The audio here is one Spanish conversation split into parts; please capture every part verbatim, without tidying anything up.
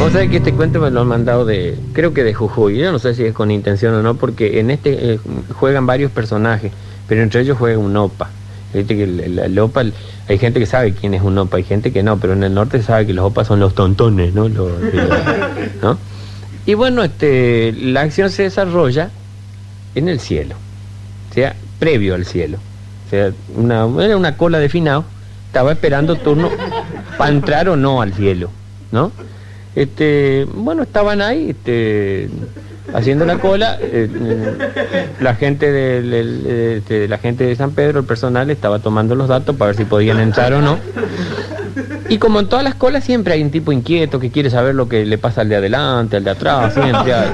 Vamos a ver que este cuento me lo han mandado de, creo que de Jujuy. Yo no sé si es con intención o no, porque en este eh, juegan varios personajes, pero entre ellos juega un opa. Viste que el, el, el opa, el, hay gente que sabe quién es un opa, hay gente que no, pero en el norte se sabe que los opas son los tontones, ¿no? Los, los, ¿no? Y bueno, este, la acción se desarrolla en el cielo, o sea, previo al cielo. O sea, una, era una cola de finado, estaba esperando turno para entrar o no al cielo, ¿no? Este, bueno, estaban ahí, este, haciendo la cola, eh, la gente de, de, de, de la gente de San Pedro, el personal, estaba tomando los datos para ver si podían entrar o no. Y como en todas las colas siempre hay un tipo inquieto que quiere saber lo que le pasa al de adelante, al de atrás, siempre hay.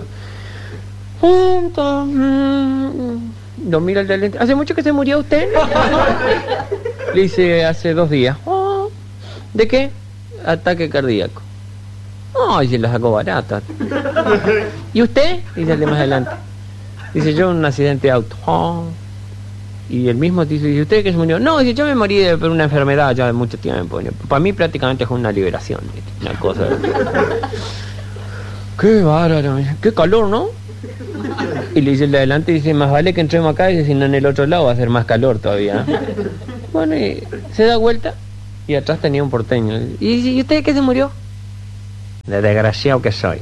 Lo mira el de adelante. ¿Hace mucho que se murió usted? Le dice, hace dos días. Oh, ¿de qué? Ataque cardíaco. Ay, se la sacó barata. ¿Y usted? Dice el de más adelante. Dice, yo un accidente de auto. Oh. Y el mismo dice, ¿y usted qué se murió? No, dice, yo me morí de, por una enfermedad ya de mucho tiempo. Para mí prácticamente fue una liberación. Una cosa. Qué bárbaro, qué calor, ¿no? Y le dice el de adelante, dice, más vale que entremos acá, y dice, si no en el otro lado va a ser más calor todavía. Bueno, y se da vuelta y atrás tenía un porteño. ¿Y, ¿y usted qué se murió? De desgraciado que soy.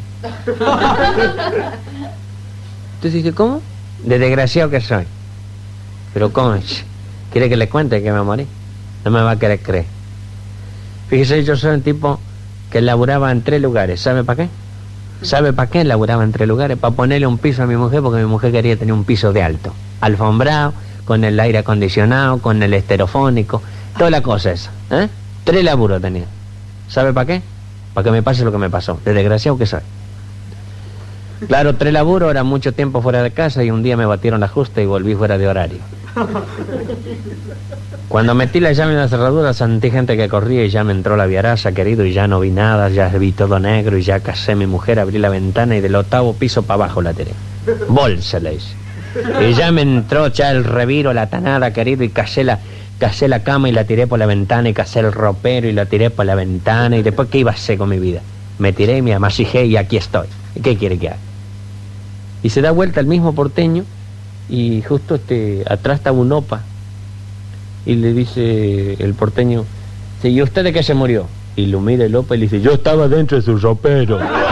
Entonces dice, ¿cómo? De desgraciado que soy. Pero ¿cómo? ¿Quiere que le cuente que me morí? No me va a querer creer. Fíjese, yo soy un tipo que laburaba en tres lugares. ¿Sabe para qué? ¿Sabe para qué laburaba en tres lugares? Para ponerle un piso a mi mujer, porque mi mujer quería tener un piso de alto. Alfombrado, con el aire acondicionado, con el esterofónico, toda la cosa esa. ¿Eh? Tres laburos tenía. ¿Sabe para qué? Para que me pase lo que me pasó. De desgraciado que soy. Claro, tres laburos, era mucho tiempo fuera de casa y un día me batieron la justa y volví fuera de horario. Cuando metí la llave en la cerradura sentí gente que corría y ya me entró la viaraza, querido, y ya no vi nada, ya vi todo negro y ya casé a mi mujer, abrí la ventana y del octavo piso para abajo la tiré. Bolsa le hice. Y ya me entró ya el reviro, la tanada, querido, y casé la, casé la cama y la tiré por la ventana y casé el ropero y la tiré por la ventana y después ¿qué iba a hacer con mi vida? Me tiré y me amasijé y aquí estoy. ¿Y qué quiere que haga? Y se da vuelta el mismo porteño y justo este atrás estaba un opa y le dice el porteño, ¿y usted de qué se murió? Y lo mira el opa y le dice, yo estaba dentro de su ropero.